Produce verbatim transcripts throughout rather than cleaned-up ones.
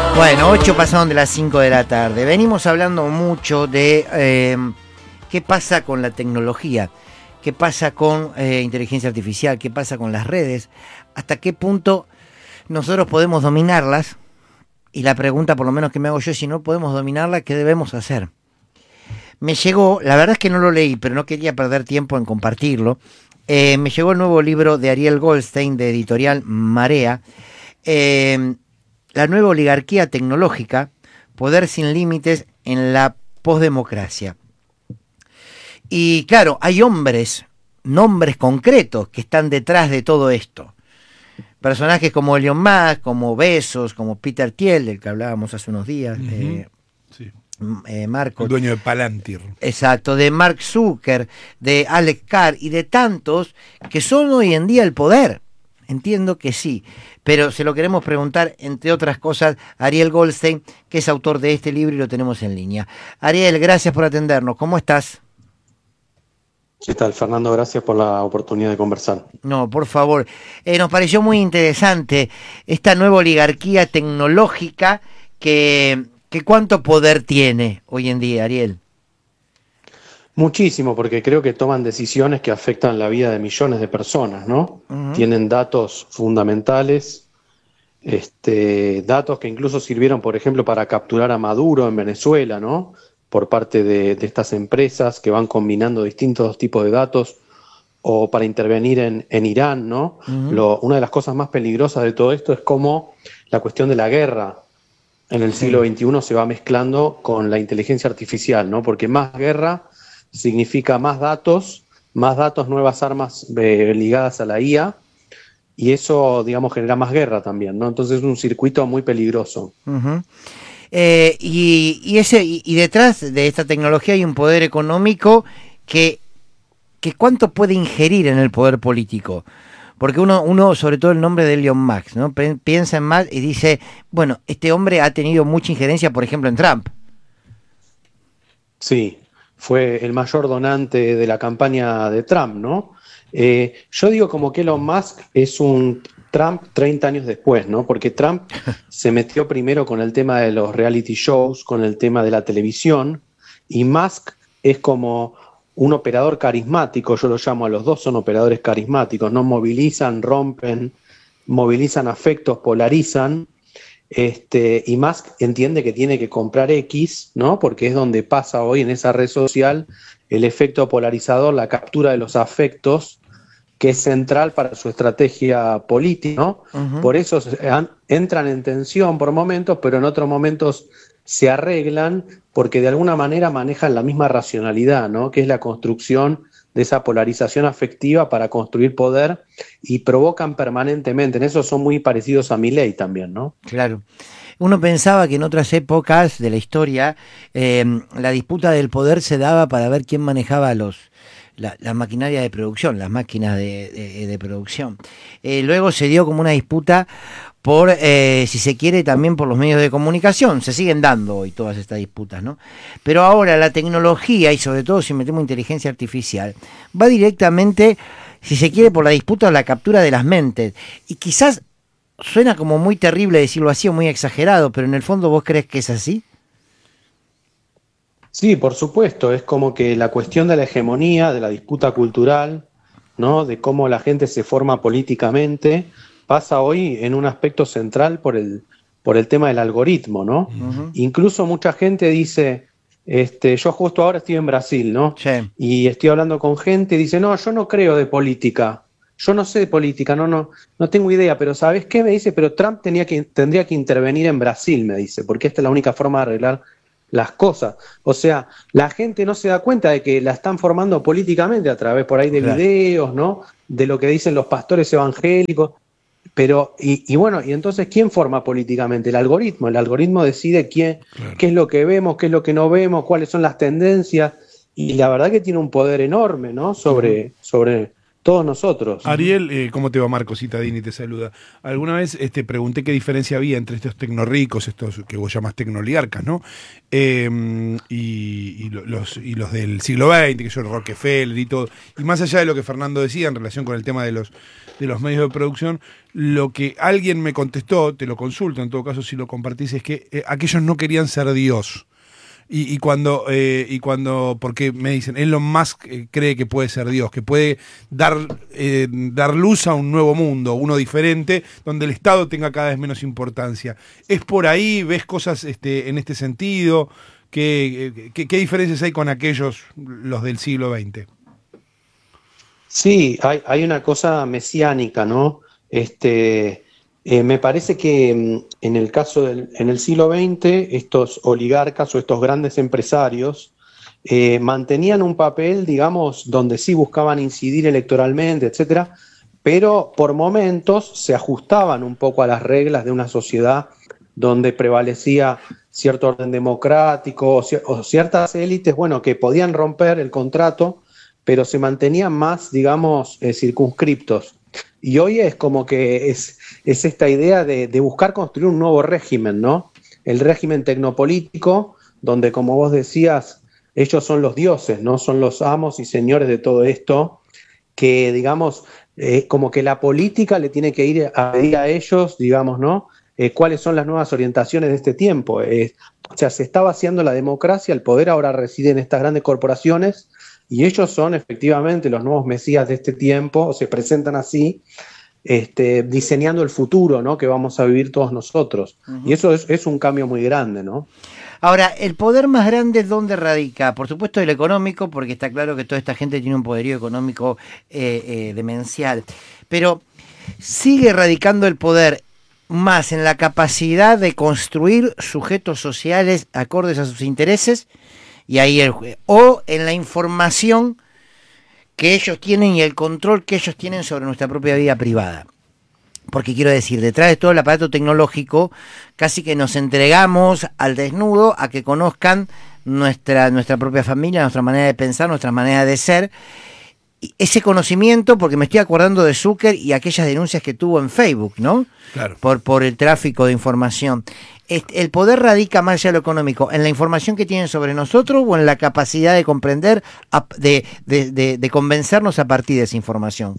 Bueno, ocho pasaron de las cinco de la tarde. Venimos hablando mucho de eh, qué pasa con la tecnología, qué pasa con eh, inteligencia artificial, qué pasa con las redes, hasta qué punto nosotros podemos dominarlas. Y la pregunta, por lo menos que me hago yo, si no podemos dominarla, ¿qué debemos hacer? Me llegó, la verdad es que no lo leí, pero no quería perder tiempo en compartirlo. Eh, me llegó el nuevo libro de Ariel Goldstein, de editorial Marea, eh, La nueva oligarquía tecnológica, poder sin límites en la posdemocracia. Y claro, hay hombres, nombres concretos que están detrás de todo esto. Personajes como Elon Musk, como Bezos, como Peter Thiel, del que hablábamos hace unos días. Uh-huh. eh, sí. eh, Marco, el dueño de Palantir. Exacto, de Mark Zucker, de Alex Carr y de tantos que son hoy en día el poder. Entiendo que sí, pero se lo queremos preguntar, entre otras cosas, a Ariel Goldstein, que es autor de este libro y lo tenemos en línea. Ariel, gracias por atendernos. ¿Cómo estás? ¿Qué tal, Fernando? Gracias por la oportunidad de conversar. No, por favor. Eh, nos pareció muy interesante esta nueva oligarquía tecnológica que, que ¿cuánto poder tiene hoy en día, Ariel? Muchísimo, porque creo que toman decisiones que afectan la vida de millones de personas, ¿no? Uh-huh. Tienen datos fundamentales, este, datos que incluso sirvieron, por ejemplo, para capturar a Maduro en Venezuela, ¿no? Por parte de, de estas empresas que van combinando distintos tipos de datos, o para intervenir en, en Irán, ¿no? Uh-huh. Lo, una de las cosas más peligrosas de todo esto es cómo la cuestión de la guerra en el sí. siglo veintiuno se va mezclando con la inteligencia artificial, ¿no? Porque más guerra significa más datos, más datos, nuevas armas eh, ligadas a la I A, y eso, digamos, genera más guerra también, ¿no? Entonces es un circuito muy peligroso. Uh-huh. Eh, y, y, ese, y, y detrás de esta tecnología hay un poder económico que, que ¿cuánto puede ingerir en el poder político? Porque uno, uno sobre todo el nombre de Elon Musk, ¿no? Piensa en Musk y dice, bueno, este hombre ha tenido mucha injerencia, por ejemplo, en Trump. Sí, fue el mayor donante de la campaña de Trump, ¿no? Eh, yo digo como que Elon Musk es un Trump treinta años después, ¿no? Porque Trump se metió primero con el tema de los reality shows, con el tema de la televisión, y Musk es como un operador carismático, yo lo llamo, a los dos son operadores carismáticos, ¿no? Movilizan, rompen, movilizan afectos, polarizan. Este, y Musk entiende que tiene que comprar X, ¿no? Porque es donde pasa hoy en esa red social el efecto polarizador, la captura de los afectos, que es central para su estrategia política, ¿no? Uh-huh. Por eso entran en tensión por momentos, pero en otros momentos se arreglan porque de alguna manera manejan la misma racionalidad, ¿no? Que es la construcción de esa polarización afectiva para construir poder, y provocan permanentemente. En eso son muy parecidos a Milei también, ¿no? Claro. Uno pensaba que en otras épocas de la historia eh, la disputa del poder se daba para ver quién manejaba los la, la maquinaria de producción, las máquinas de, de, de producción. Eh, luego se dio como una disputa por, eh, si se quiere, también por los medios de comunicación. Se siguen dando hoy todas estas disputas, ¿no? Pero ahora la tecnología, y sobre todo si metemos inteligencia artificial, va directamente, si se quiere, por la disputa o la captura de las mentes. Y quizás suena como muy terrible decirlo así o muy exagerado, pero en el fondo, ¿vos crees que es así? Sí, por supuesto. Es como que la cuestión de la hegemonía, de la disputa cultural, ¿no? De cómo la gente se forma políticamente, pasa hoy en un aspecto central por el, por el tema del algoritmo, ¿no? Uh-huh. Incluso mucha gente dice, este, yo justo ahora estoy en Brasil, ¿no? Sí. Y estoy hablando con gente y dice, no, yo no creo de política, yo no sé de política, no, no, no tengo idea, pero ¿sabes qué? Me dice, pero Trump tenía que, tendría que intervenir en Brasil, me dice, porque esta es la única forma de arreglar las cosas. O sea, la gente no se da cuenta de que la están formando políticamente a través por ahí de claro. videos, ¿no? De lo que dicen los pastores evangélicos. Pero, y, y bueno, y entonces, ¿quién forma políticamente? El algoritmo. El algoritmo decide quién, claro. qué es lo que vemos, qué es lo que no vemos, cuáles son las tendencias, y la verdad que tiene un poder enorme, ¿no? Sobre, uh-huh. sobre todos nosotros. Ariel, eh, ¿cómo te va? Marco Citadini te saluda. Alguna vez te este, pregunté qué diferencia había entre estos tecnorricos, estos que vos llamas tecnoligarcas, ¿no? Eh, y, y, los, y los del siglo veinte, que son Rockefeller y todo. Y más allá de lo que Fernando decía en relación con el tema de los, de los medios de producción, lo que alguien me contestó, te lo consulto en todo caso si lo compartís, es que eh, aquellos no querían ser Dios. Y, y cuando, eh, y cuando, porque me dicen, Elon Musk eh, cree que puede ser Dios, que puede dar, eh, dar luz a un nuevo mundo, uno diferente, donde el Estado tenga cada vez menos importancia. ¿Es por ahí? ¿Ves cosas este, en este sentido? ¿Qué, qué, qué diferencias hay con aquellos, los del siglo veinte? Sí, hay, hay una cosa mesiánica, ¿no? Este... Eh, me parece que en el caso del en el siglo veinte, estos oligarcas o estos grandes empresarios eh, mantenían un papel, digamos, donde sí buscaban incidir electoralmente, etcétera, pero por momentos se ajustaban un poco a las reglas de una sociedad donde prevalecía cierto orden democrático o, cier- o ciertas élites, bueno, que podían romper el contrato, pero se mantenían más, digamos, eh, circunscriptos. Y hoy es como que es, es esta idea de, de buscar construir un nuevo régimen, ¿no? El régimen tecnopolítico, donde, como vos decías, ellos son los dioses, ¿no? Son los amos y señores de todo esto, que, digamos, eh, como que la política le tiene que ir a pedir a ellos, digamos, ¿no? Eh, cuáles son las nuevas orientaciones de este tiempo. Eh, o sea, se está vaciando la democracia, el poder ahora reside en estas grandes corporaciones, y ellos son efectivamente los nuevos mesías de este tiempo, o se presentan así, este, diseñando el futuro, ¿no? Que vamos a vivir todos nosotros. Uh-huh. Y eso es, es un cambio muy grande, ¿no? Ahora, ¿el poder más grande dónde radica? Por supuesto el económico, porque está claro que toda esta gente tiene un poderío económico eh, eh, demencial, pero ¿sigue radicando el poder más en la capacidad de construir sujetos sociales acordes a sus intereses? Y ahí el, o en la información que ellos tienen y el control que ellos tienen sobre nuestra propia vida privada. Porque quiero decir, detrás de todo el aparato tecnológico, casi que nos entregamos al desnudo a que conozcan nuestra, nuestra propia familia, nuestra manera de pensar, nuestra manera de ser. Y ese conocimiento, porque me estoy acordando de Zucker y aquellas denuncias que tuvo en Facebook, ¿no? Claro. Por, por el tráfico de información. ¿El poder radica más allá de lo económico en la información que tienen sobre nosotros o en la capacidad de comprender, de, de, de, de convencernos a partir de esa información?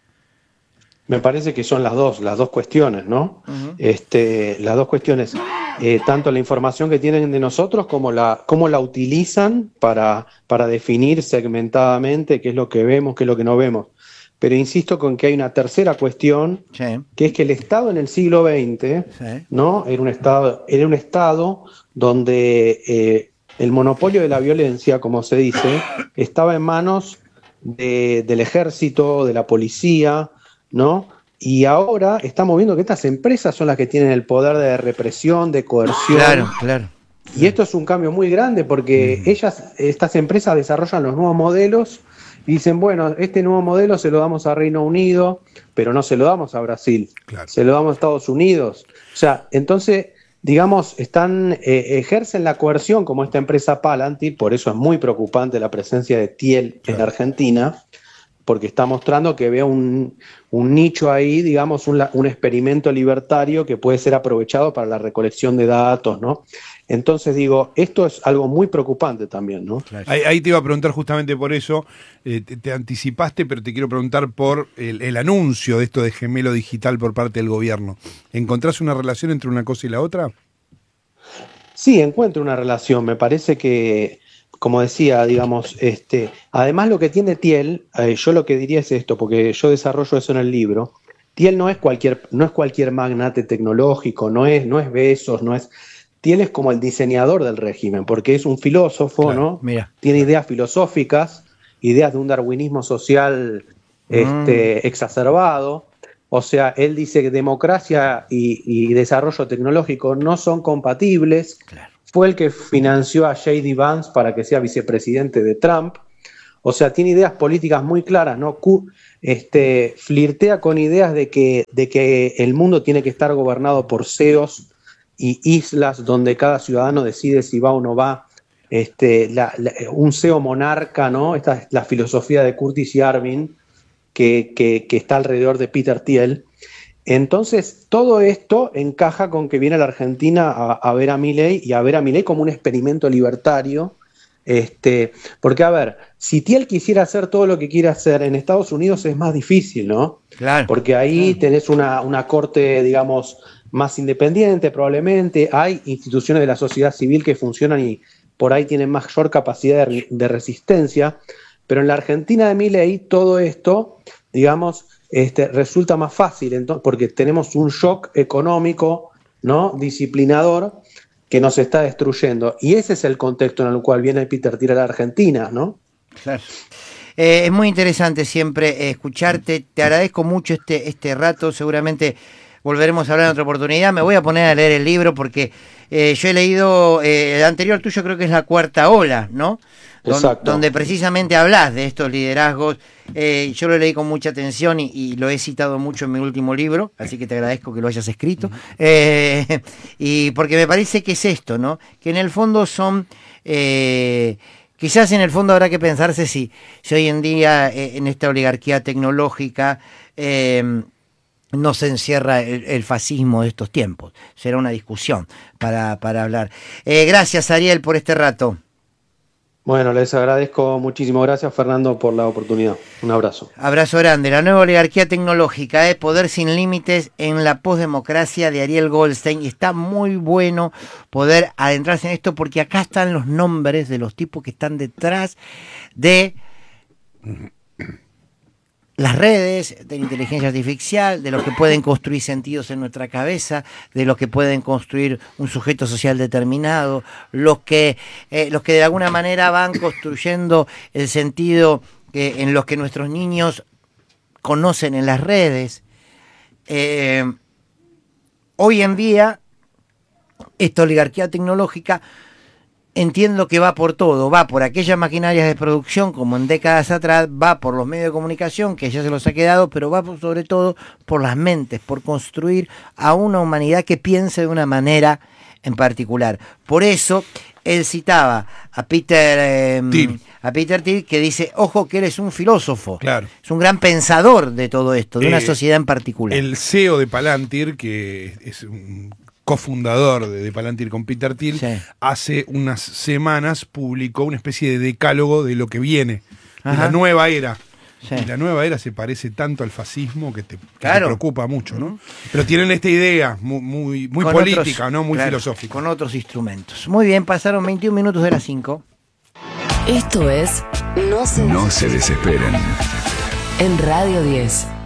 Me parece que son las dos, las dos cuestiones, ¿no? Uh-huh. Este, las dos cuestiones, eh, tanto la información que tienen de nosotros como la, cómo la utilizan para, para definir segmentadamente qué es lo que vemos, qué es lo que no vemos. Pero insisto con que hay una tercera cuestión, sí. que es que el Estado en el siglo veinte, sí. ¿no? Era un Estado, era un Estado donde eh, el monopolio de la violencia, como se dice, estaba en manos de, del ejército, de la policía, ¿no? Y ahora estamos viendo que estas empresas son las que tienen el poder de represión, de coerción. Claro, claro. Y esto es un cambio muy grande porque uh-huh. ellas, estas empresas desarrollan los nuevos modelos y dicen, bueno, este nuevo modelo se lo damos a Reino Unido, pero no se lo damos a Brasil, claro. se lo damos a Estados Unidos. O sea, entonces, digamos, están eh, ejercen la coerción como esta empresa Palantir, por eso es muy preocupante la presencia de Thiel claro. en Argentina, porque está mostrando que ve un, un nicho ahí, digamos, un, un experimento libertario que puede ser aprovechado para la recolección de datos, ¿no? Entonces digo, esto es algo muy preocupante también, ¿no? Ahí, ahí te iba a preguntar justamente por eso, eh, te, te anticipaste, pero te quiero preguntar por el, el anuncio de esto de gemelo digital por parte del gobierno. ¿Encontrás una relación entre una cosa y la otra? Sí, encuentro una relación. Me parece que, como decía, digamos, este, además lo que tiene Thiel, eh, yo lo que diría es esto, porque yo desarrollo eso en el libro. Thiel no es cualquier, no es cualquier magnate tecnológico, no es, no es Bezos, no es. Thiel es como el diseñador del régimen, porque es un filósofo, claro, ¿no? Mira. Tiene ideas filosóficas, ideas de un darwinismo social este, mm. exacerbado. O sea, él dice que democracia y, y desarrollo tecnológico no son compatibles. Claro. Fue el que financió a J D Vance para que sea vicepresidente de Trump. O sea, tiene ideas políticas muy claras, ¿no? Este, flirtea con ideas de que, de que el mundo tiene que estar gobernado por C E Os y islas donde cada ciudadano decide si va o no va. Este, la, la, un C E O monarca, ¿no? Esta es la filosofía de Curtis Yarvin, que, que, que está alrededor de Peter Thiel. Entonces, todo esto encaja con que viene la Argentina a, a ver a Milei y a ver a Milei como un experimento libertario. Este, porque, a ver, si Thiel quisiera hacer todo lo que quiere hacer en Estados Unidos es más difícil, ¿no? Claro. Porque ahí claro. tenés una, una corte, digamos, más independiente probablemente, hay instituciones de la sociedad civil que funcionan y por ahí tienen mayor capacidad de, de resistencia, pero en la Argentina de Milei todo esto, digamos, este, resulta más fácil, entonces, porque tenemos un shock económico, ¿no? Disciplinador, que nos está destruyendo. Y ese es el contexto en el cual viene Peter Thiel a la Argentina, ¿no? Claro. Eh, es muy interesante siempre eh, escucharte. Te agradezco mucho este, este rato. Seguramente volveremos a hablar en otra oportunidad. Me voy a poner a leer el libro porque eh, yo he leído, eh, el anterior tuyo creo que es La Cuarta Ola, ¿no? Exacto. Donde precisamente hablas de estos liderazgos. Eh, yo lo leí con mucha atención y, y lo he citado mucho en mi último libro, así que te agradezco que lo hayas escrito. Eh, y porque me parece que es esto, ¿no? Que en el fondo son... Eh, quizás en el fondo habrá que pensarse si, si hoy en día eh, en esta oligarquía tecnológica eh, no se encierra el, el fascismo de estos tiempos. Será una discusión para, para hablar. Eh, gracias, Ariel, por este rato. Bueno, les agradezco muchísimo. Gracias, Fernando, por la oportunidad. Un abrazo. Abrazo grande. La nueva oligarquía tecnológica, ¿eh? Poder sin límites en la posdemocracia, de Ariel Goldstein. Y está muy bueno poder adentrarse en esto porque acá están los nombres de los tipos que están detrás de las redes, de la inteligencia artificial, de los que pueden construir sentidos en nuestra cabeza, de los que pueden construir un sujeto social determinado, los que, eh, los que de alguna manera van construyendo el sentido eh, en los que nuestros niños conocen en las redes. Eh, hoy en día, esta oligarquía tecnológica entiendo que va por todo, va por aquellas maquinarias de producción como en décadas atrás, va por los medios de comunicación que ya se los ha quedado, pero va por, sobre todo por las mentes, por construir a una humanidad que piense de una manera en particular. Por eso él citaba a Peter eh, Thiel. a Peter Thiel, que dice, ojo que eres un filósofo, Claro. es un gran pensador de todo esto, de Eh, una sociedad en particular. El C E O de Palantir, que es un cofundador de, de Palantir con Peter Thiel, Sí. hace unas semanas publicó una especie de decálogo de lo que viene, de Ajá. la nueva era. Sí. Y la nueva era se parece tanto al fascismo que te, que Claro. te preocupa mucho, ¿no? Pero tienen esta idea muy, muy, muy Con política, otros, ¿no? Muy claro, filosófica. con otros instrumentos. Muy bien, pasaron veintiún minutos de las cinco. Esto es No se, No se desesperen. en Radio diez.